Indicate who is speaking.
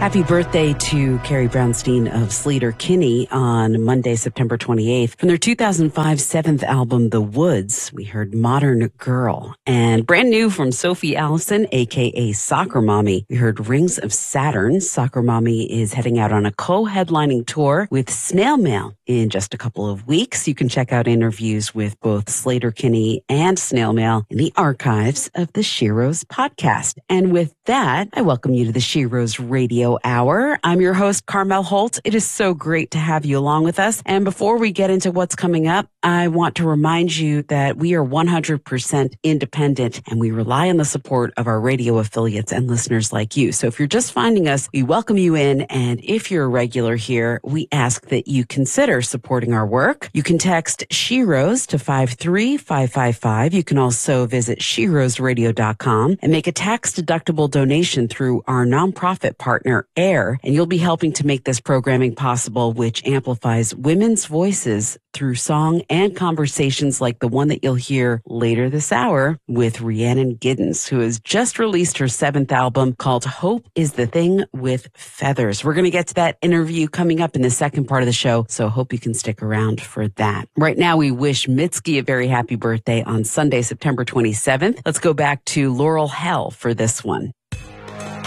Speaker 1: Happy birthday to Carrie Brownstein of Sleater-Kinney on Monday, September 28th. From their 2005 seventh album, The Woods, we heard Modern Girl. And brand new from Sophie Allison, a.k.a. Soccer Mommy, we heard Rings of Saturn. Soccer Mommy is heading out on a co-headlining tour with Snail Mail in just a couple of weeks. You can check out interviews with both Sleater-Kinney and Snail Mail in the archives of the She Rose podcast. And with that, I welcome you to the She Rose Radio Hour. I'm your host, Carmel Holt. It is so great to have you along with us. And before we get into what's coming up, I want to remind you that we are 100% independent and we rely on the support of our radio affiliates and listeners like you. So if you're just finding us, we welcome you in. And if you're a regular here, we ask that you consider supporting our work. You can text She Rose to 53555. You can also visit SheRoseRadio.com and make a tax-deductible donation through our nonprofit partner, AIR, and you'll be helping to make this programming possible, which amplifies women's voices through song and conversations like the one that you'll hear later this hour with Rhiannon Giddens, who has just released her seventh album called Hope is the Thing with Feathers. We're going to get to that interview coming up in the second part of the show, so hope you can stick around for that. Right now, we wish Mitski a very happy birthday on Sunday, September 27th. Let's go back to Laurel Hell for this one.